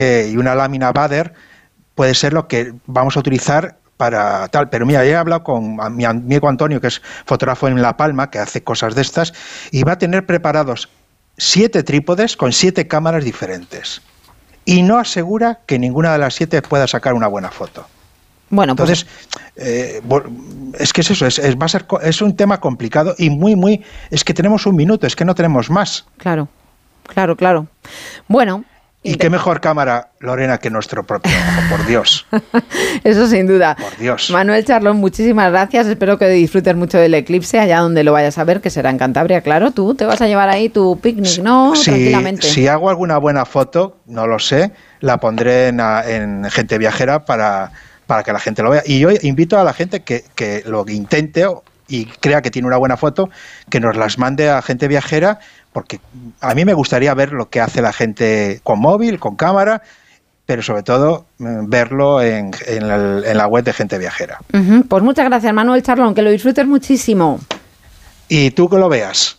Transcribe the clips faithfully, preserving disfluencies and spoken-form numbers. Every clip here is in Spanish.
y una lámina Bader puede ser lo que vamos a utilizar para tal. Pero mira, yo he hablado con mi amigo Antonio, que es fotógrafo en La Palma, que hace cosas de estas, y va a tener preparados siete trípodes con siete cámaras diferentes. Y no asegura que ninguna de las siete pueda sacar una buena foto. Bueno, pues entonces, eh, es que es eso, es, es, va a ser, es un tema complicado y muy, muy... Es que tenemos un minuto, es que no tenemos más. Claro, claro, claro. Bueno... Y qué mejor cámara, Lorena, que nuestro propio ojo, por Dios. Eso sin duda. Por Dios. Manuel Charlón, muchísimas gracias. Espero que disfrutes mucho del eclipse, allá donde lo vayas a ver, que será en Cantabria, claro. Tú te vas a llevar ahí tu picnic, ¿no? Si, Tranquilamente. Si hago alguna buena foto, no lo sé, la pondré en, en Gente Viajera para, para que la gente lo vea. Y yo invito a la gente que, que lo intente y crea que tiene una buena foto, que nos las mande a Gente Viajera, porque a mí me gustaría ver lo que hace la gente con móvil, con cámara, pero sobre todo verlo en, en, la, en la web de Gente Viajera. Uh-huh. Pues muchas gracias, Manuel Charlón, que lo disfrutes muchísimo. Y tú que lo veas.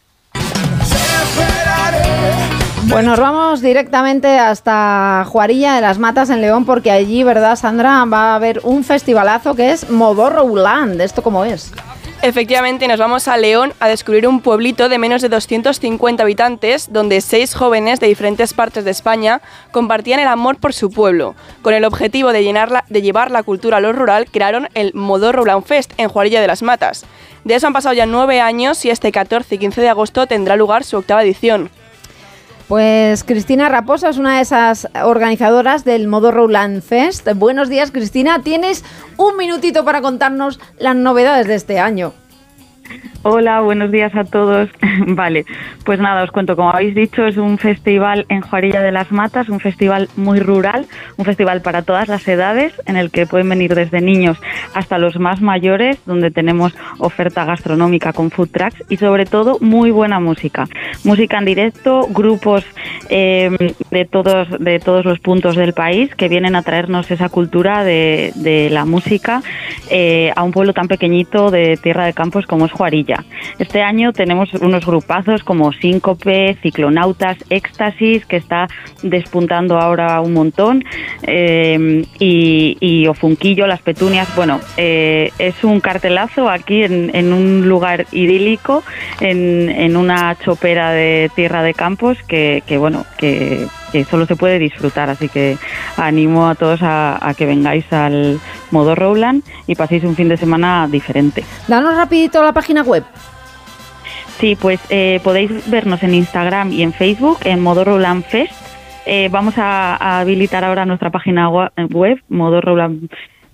Pues nos vamos directamente hasta Juarilla de las Matas en León, porque allí, ¿verdad, Sandra? Va a haber un festivalazo que es Modorroland. ¿Esto cómo es? Efectivamente, nos vamos a León a descubrir un pueblito de menos de doscientos cincuenta habitantes, donde seis jóvenes de diferentes partes de España compartían el amor por su pueblo. Con el objetivo de, llenarla, de llevar la cultura a lo rural, crearon el Modorroland Fest en Juarilla de las Matas. De eso han pasado ya nueve años y este catorce y quince de agosto tendrá lugar su octava edición. Pues Cristina Raposo es una de esas organizadoras del Modorroland Fest. Buenos días, Cristina. Tienes un minutito para contarnos las novedades de este año. Hola, buenos días a todos. Vale, pues nada, os cuento, como habéis dicho, es un festival en Juarilla de las Matas, un festival muy rural, un festival para todas las edades, en el que pueden venir desde niños hasta los más mayores, donde tenemos oferta gastronómica con food trucks y sobre todo muy buena música. Música en directo, grupos eh, de todos de todos los puntos del país que vienen a traernos esa cultura de, de la música eh, a un pueblo tan pequeñito de Tierra de Campos como es Juarilla. Este año tenemos unos grupazos como Síncope, Ciclonautas, Éxtasis, que está despuntando ahora un montón, eh, y, y Ofunquillo, Las Petunias. Bueno, eh, es un cartelazo aquí en, en un lugar idílico, en, en una chopera de Tierra de Campos, que, que bueno, que, que solo se puede disfrutar. Así que animo a todos a, a que vengáis al Modorroland y paséis un fin de semana diferente. Danos rapidito la página web. Sí, pues eh, podéis vernos en Instagram y en Facebook en Modorroland Fest. Eh, vamos a, a habilitar ahora nuestra página web, modorroland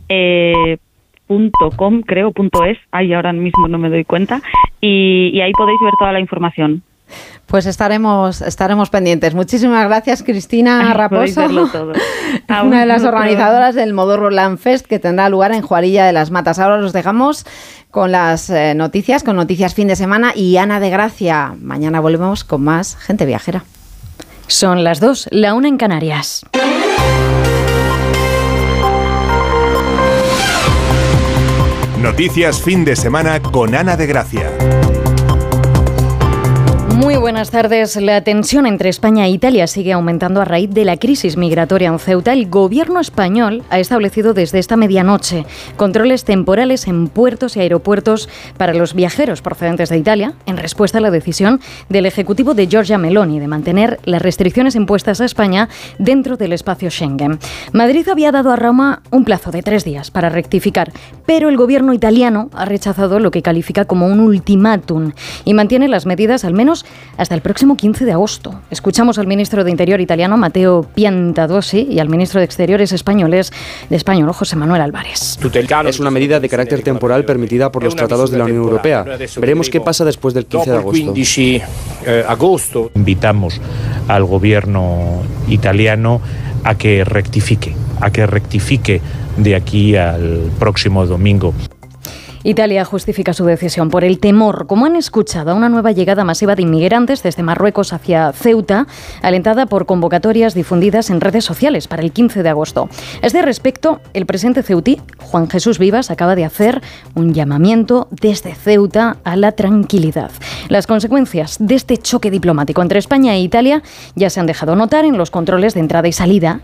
punto com, creo, punto es. Ahí ahora mismo no me doy cuenta. Y, y ahí podéis ver toda la información. Pues estaremos estaremos pendientes. Muchísimas gracias, Cristina Raposo, una de las organizadoras del Modorroland Fest, que tendrá lugar en Juarilla de las Matas. Ahora los dejamos con las eh, noticias, con noticias fin de semana y Ana de Gracia. Mañana volvemos con más Gente Viajera. Son las dos, la una en Canarias. Noticias fin de semana con Ana de Gracia. Muy buenas tardes. La tensión entre España e Italia sigue aumentando a raíz de la crisis migratoria en Ceuta. El gobierno español ha establecido desde esta medianoche controles temporales en puertos y aeropuertos para los viajeros procedentes de Italia, en respuesta a la decisión del Ejecutivo de Giorgia Meloni de mantener las restricciones impuestas a España dentro del espacio Schengen. Madrid había dado a Roma un plazo de tres días para rectificar, pero el gobierno italiano ha rechazado lo que califica como un ultimátum y mantiene las medidas al menos hasta el próximo quince de agosto. Escuchamos al ministro de Interior italiano, Matteo Piantadosi, y al ministro de Exteriores españoles, de español, José Manuel Álvarez. Es una medida de carácter temporal permitida por los tratados de la Unión Europea. Veremos qué pasa después del quince de agosto. Invitamos al gobierno italiano a que rectifique, a que rectifique de aquí al próximo domingo. Italia justifica su decisión por el temor, como han escuchado, a una nueva llegada masiva de inmigrantes desde Marruecos hacia Ceuta, alentada por convocatorias difundidas en redes sociales para el quince de agosto. A este respecto, el presidente ceutí, Juan Jesús Vivas, acaba de hacer un llamamiento desde Ceuta a la tranquilidad. Las consecuencias de este choque diplomático entre España e Italia ya se han dejado notar en los controles de entrada y salida